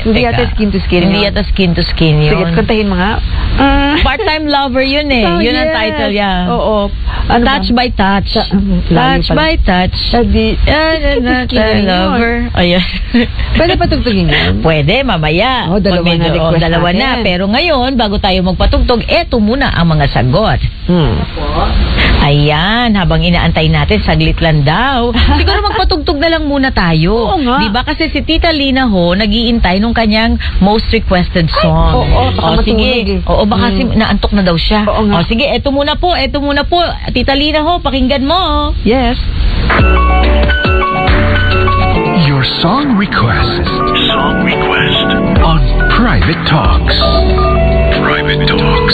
Hindi yata skin to skin. Hindi yata skin to skin yun. Sige, kantahin mo nga. Part-time lover yun eh. Oh, yun ang title, yeah. Oo. Touch by touch. Touch by touch. Part-time lover. Ayan. Pwede patugtugin yan? Pwede, mamaya. Dalawa na. Pero ngayon, bago tayo magpatugtog, eto muna ang mga sagot. Ayan, habang inaantay natin, saglit lang daw. Siguro magpatugtog na lang muna tayo. Oo nga. Diba? Kasi si Tita Lina ho, nag-iintay nung kanyang most requested song. Sige. Oo, baka naantok na daw siya. Sige, eto muna po. Tita Lina ho, pakinggan mo. Yes. Your song request on Private Talks. Private Talks.